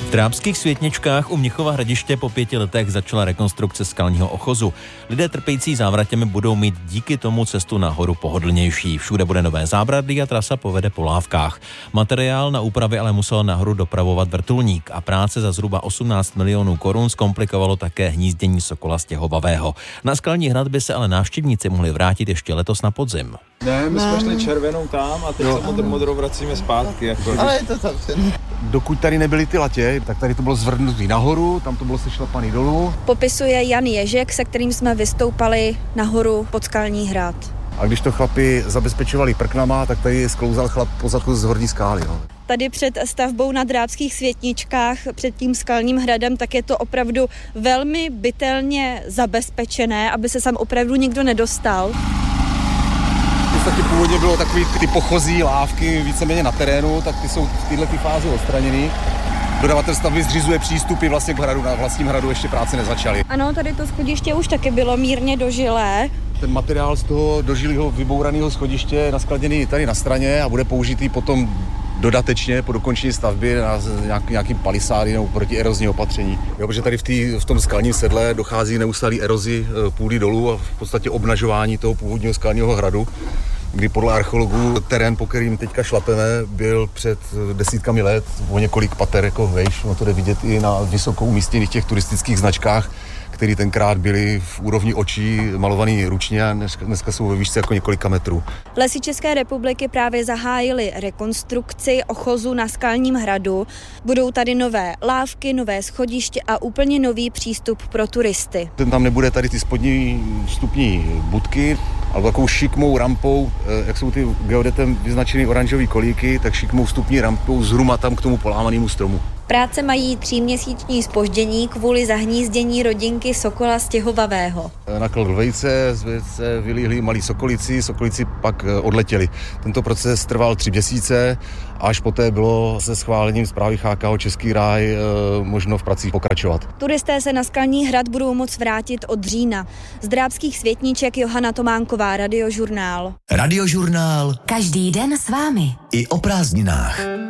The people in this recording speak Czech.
V Drábských Světničkách u Mnichova Hradiště po 5 letech začala rekonstrukce skalního ochozu. Lidé trpějící závratěmi budou mít díky tomu cestu nahoru pohodlnější. Všude bude nové zábradlí a trasa povede po lávkách. Materiál na úpravy ale musel nahoru dopravovat vrtulník a práce za zhruba 18 milionů korun zkomplikovalo také hnízdění sokola stěhovavého. Na Skalní hrad by se ale návštěvníci mohli vrátit ještě letos na podzim. Ne, my jsme šli červenou tam a teď se modrou vracíme zpátky. Jako. Ale je to zavřený. Dokud tady nebyly ty latě, tak tady to bylo zvrhnutý nahoru, tam to bylo sešlapaný dolů. Popisuje Jan Ježek, se kterým jsme vystoupali nahoru pod Skalní hrad. A když to chlapi zabezpečovali prknama, tak tady sklouzal chlap po zadku z horní skály. No. Tady před stavbou na Drábských Světničkách, před tím Skalním hradem, tak je to opravdu velmi bytelně zabezpečené, aby se sem opravdu nikdo nedostal. V podstatě původně bylo takový ty pochozí lávky víceméně na terénu, tak ty jsou v této fázi odstraněny. Dodavatel stavby zřizuje přístupy vlastně k hradu, na vlastním hradu ještě práce nezačaly. Ano, tady to schodiště už taky bylo mírně dožilé. Ten materiál z toho dožilého vybouraného schodiště je naskladěný tady na straně a bude použitý potom dodatečně po dokončení stavby na nějaký palisády nebo protierozní opatření. Jo, protože tady v tom skalním sedle dochází neustálý erozi půdy dolů a v podstatě obnažování toho původního skalního hradu, kdy podle archeologů terén, po kterým teďka šlapeme, byl před desítkami let o několik pater jako vejš. No to jde vidět i na vysokou umístěných těch turistických značkách, které tenkrát byly v úrovni očí malovaný ručně a dneska jsou ve výšce jako několika metrů. Lesy České republiky právě zahájily rekonstrukci ochozu na Skalním hradu. Budou tady nové lávky, nové schodiště a úplně nový přístup pro turisty. Tam nebude tady ty spodní vstupní budky, ale takovou šikmou rampou, jak jsou ty geodetem vyznačený oranžový kolíky, tak šikmou vstupní rampou zhruma tam k tomu polámanému stromu. Práce mají 3měsíční zpoždění kvůli zahnízdění rodinky sokola stěhovavého. Nakl vejce, se vylíhli malí sokolici pak odletěli. Tento proces trval 3 měsíce, až poté bylo se schválením zprávy CHKO Český ráj možno v pracích pokračovat. Turisté se na Skalní hrad budou moct vrátit od října. Z Drábských Světniček Johana Tománková, Radiožurnál. Radiožurnál. Každý den s vámi. I o prázdninách.